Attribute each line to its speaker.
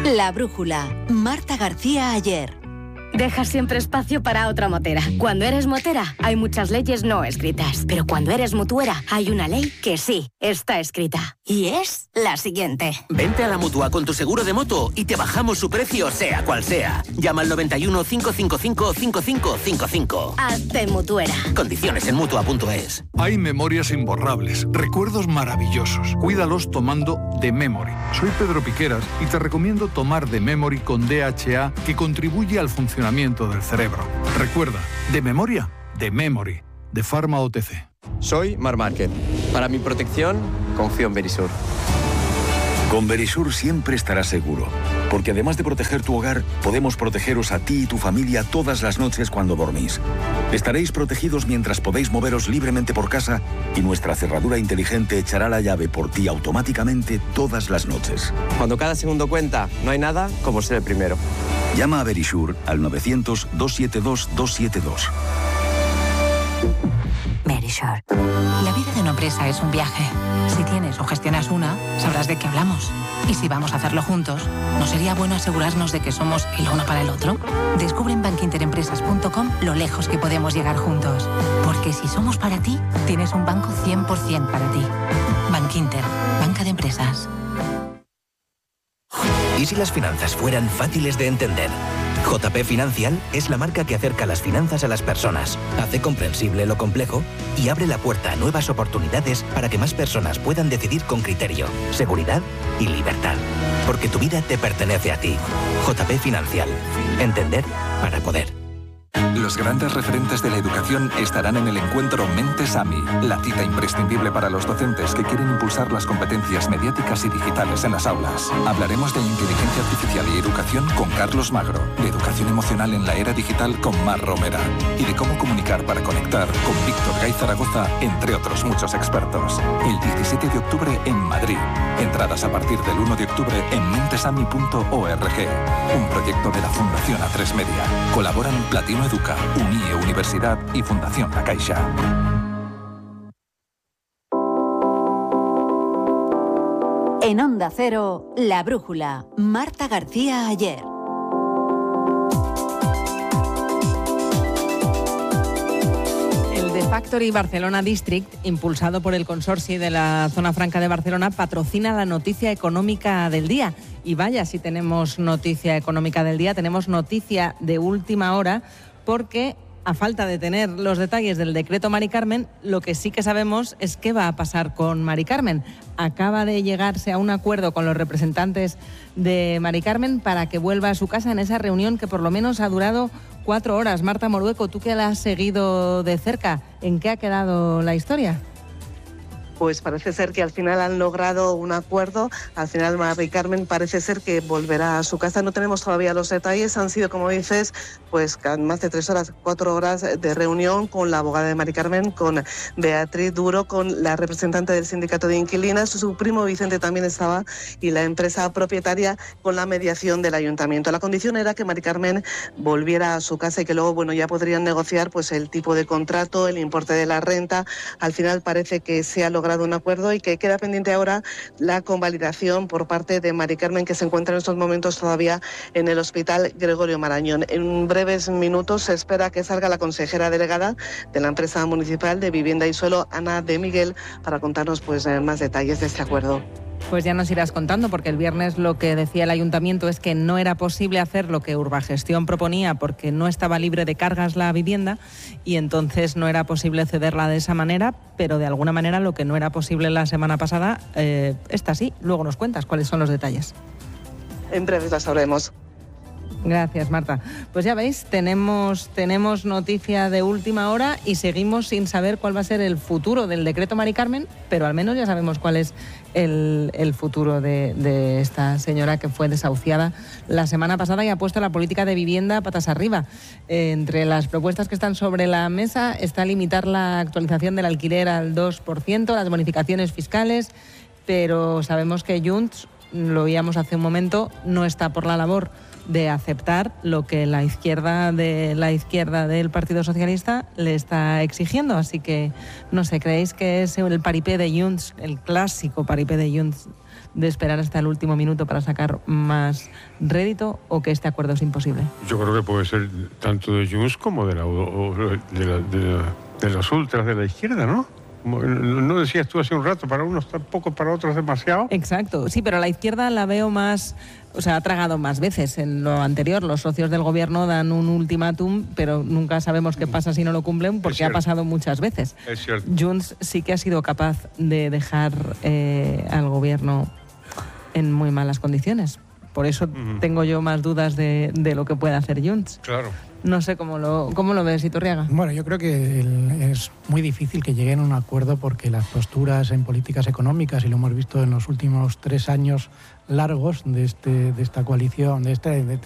Speaker 1: La brújula. Marta García Ayer.
Speaker 2: Dejas siempre espacio para otra motera. Cuando eres motera, hay muchas leyes no escritas. Pero cuando eres mutuera, hay una ley que sí está escrita. Y es la siguiente.
Speaker 3: Vente a la Mutua con tu seguro de moto y te bajamos su precio, sea cual sea. Llama al 91 555 5555.
Speaker 2: Hazte mutuera.
Speaker 3: Condiciones en Mutua.es.
Speaker 4: Hay memorias imborrables, recuerdos maravillosos. Cuídalos tomando The Memory. Soy Pedro Piqueras y te recomiendo tomar The Memory con DHA, que contribuye al funcionamiento del cerebro. Recuerda, de memoria, The Memory, de Pharma OTC.
Speaker 5: Soy Marc Márquez. Para mi protección, confío en Verisur.
Speaker 6: Con Verisur siempre estarás seguro, porque además de proteger tu hogar, podemos protegeros a ti y tu familia todas las noches cuando dormís. Estaréis protegidos mientras podéis moveros libremente por casa y nuestra cerradura inteligente echará la llave por ti automáticamente todas las noches.
Speaker 5: Cuando cada segundo cuenta, no hay nada como ser el primero.
Speaker 6: Llama a Verisur al 900-272-272.
Speaker 7: Verisur. La vida de una empresa es un viaje. Si tienes o gestionas una, sabrás de qué hablamos. Y si vamos a hacerlo juntos, ¿no sería bueno asegurarnos de que somos el uno para el otro? Descubre en bankinterempresas.com lo lejos que podemos llegar juntos. Porque si somos para ti, tienes un banco 100% para ti. Bankinter, banca de empresas.
Speaker 8: ¿Y si las finanzas fueran fáciles de entender? JP Financial es la marca que acerca las finanzas a las personas, hace comprensible lo complejo y abre la puerta a nuevas oportunidades para que más personas puedan decidir con criterio, seguridad y libertad. Porque tu vida te pertenece a ti. JP Financial. Entender para poder.
Speaker 9: Los grandes referentes de la educación estarán en el encuentro Mentes AMI, la cita imprescindible para los docentes que quieren impulsar las competencias mediáticas y digitales en las aulas. Hablaremos de inteligencia artificial y educación con Carlos Magro, de educación emocional en la era digital con Mar Romera y de cómo comunicar para conectar con Víctor Gay Zaragoza, entre otros muchos expertos. El 17 de octubre en Madrid. Entradas a partir del 1 de octubre en mentesami.org. Un proyecto de la Fundación A3 Media. Colaboran Platino Educa, UNIE Universidad y Fundación La Caixa.
Speaker 1: En Onda Cero, La brújula. Marta García Ayer.
Speaker 10: The Factory Barcelona District, impulsado por el consorcio de la Zona Franca de Barcelona, patrocina la noticia económica del día. Y vaya, si tenemos noticia económica del día, tenemos noticia de última hora, porque a falta de tener los detalles del decreto Mari Carmen, lo que sí que sabemos es qué va a pasar con Mari Carmen. Acaba de llegarse a un acuerdo con los representantes de Mari Carmen para que vuelva a su casa en esa reunión que por lo menos ha durado 4 horas. Marta Morueco, tú que la has seguido de cerca, ¿en qué ha quedado la historia?
Speaker 11: Pues parece ser que al final han logrado un acuerdo. Al final Mari Carmen parece ser que volverá a su casa. No tenemos todavía los detalles. Han sido, como dices, pues más de 3 horas, 4 horas de reunión con la abogada de Mari Carmen, con Beatriz Duro, con la representante del sindicato de inquilinas. Su primo Vicente también estaba y la empresa propietaria, con la mediación del ayuntamiento. La condición era que Mari Carmen volviera a su casa y que luego, bueno, ya podrían negociar pues el tipo de contrato, el importe de la renta. Al final parece que se ha logrado un acuerdo y que queda pendiente ahora la convalidación por parte de Mari Carmen, que se encuentra en estos momentos todavía en el Hospital Gregorio Marañón. En breves minutos se espera que salga la consejera delegada de la empresa municipal de Vivienda y Suelo, Ana de Miguel, para contarnos pues más detalles de este acuerdo.
Speaker 10: Pues ya nos irás contando, porque el viernes lo que decía el ayuntamiento es que no era posible hacer lo que Urbagestión proponía porque no estaba libre de cargas la vivienda y entonces no era posible cederla de esa manera, pero de alguna manera lo que no era posible la semana pasada está sí. Luego nos cuentas cuáles son los detalles.
Speaker 11: En breve las sabremos.
Speaker 10: Gracias, Marta. Pues ya veis, tenemos noticia de última hora y seguimos sin saber cuál va a ser el futuro del decreto Mari Carmen, pero al menos ya sabemos cuál es el futuro de esta señora que fue desahuciada la semana pasada y ha puesto la política de vivienda patas arriba. Entre las propuestas que están sobre la mesa está limitar la actualización del alquiler al 2%, las bonificaciones fiscales, pero sabemos que Junts, lo oíamos hace un momento, no está por la labor de aceptar lo que la izquierda del Partido Socialista le está exigiendo. Así que, no sé, ¿creéis que es el paripé de Junts, el clásico paripé de Junts, de esperar hasta el último minuto para sacar más rédito, o que este acuerdo es imposible?
Speaker 12: Yo creo que puede ser tanto de Junts como de los ultras de la izquierda, ¿no? ¿No decías tú hace un rato, para unos tampoco, para otros demasiado?
Speaker 10: Exacto, sí, pero la izquierda la veo más, o sea, ha tragado más veces. En lo anterior, los socios del gobierno dan un ultimátum, pero nunca sabemos qué pasa si no lo cumplen, porque ha pasado muchas veces.
Speaker 12: Es cierto.
Speaker 10: Junts sí que ha sido capaz de dejar al gobierno en muy malas condiciones. Por eso tengo yo más dudas de lo que pueda hacer Junts.
Speaker 12: Claro.
Speaker 10: No sé cómo lo ves, Iturriaga.
Speaker 13: Bueno, yo creo que es muy difícil que lleguen a un acuerdo, porque las posturas en políticas económicas, y lo hemos visto en los últimos 3 años largos de esta coalición, de este